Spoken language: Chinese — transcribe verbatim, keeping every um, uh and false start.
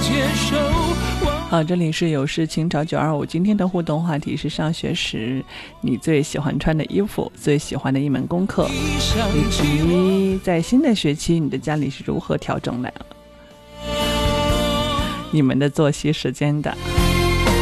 接受。 好，这里是有事情找九二五，今天的互动话题是上学时你最喜欢穿的衣服，最喜欢的一门功课，以及在新的学期你的家里是如何调整的你们的作息时间的。